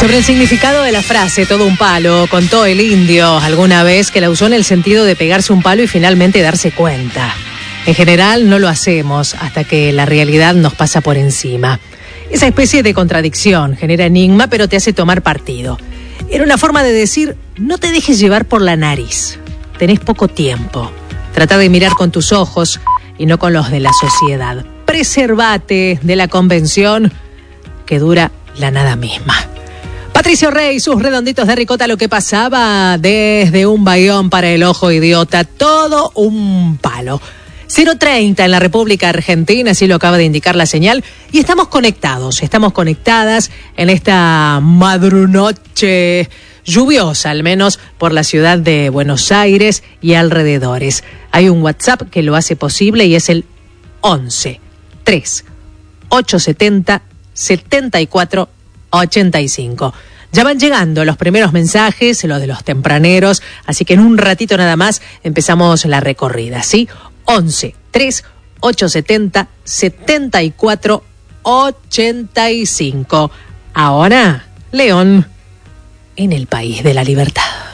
Sobre el significado de la frase, todo un palo, contó el indio alguna vez que la usó en el sentido de pegarse un palo y finalmente darse cuenta. En general no lo hacemos hasta que la realidad nos pasa por encima. Esa especie de contradicción genera enigma, pero te hace tomar partido. Era una forma de decir, no te dejes llevar por la nariz. Tenés poco tiempo. Trata de mirar con tus ojos y no con los de la sociedad. Preservate de la convención que dura la nada misma. Patricio Rey, sus redonditos de ricota, lo que pasaba desde un bayón para el ojo idiota, todo un palo. 0:30 en la República Argentina, así lo acaba de indicar la señal, y estamos conectadas en esta madrunoche lluviosa, al menos por la ciudad de Buenos Aires y alrededores. Hay un WhatsApp que lo hace posible y es el 11 3 870 74 85. Ya van llegando los primeros mensajes, los de los tempraneros, así que en un ratito nada más empezamos la recorrida, ¿sí? 11 3 870 74 85. Ahora, León, en el país de la libertad.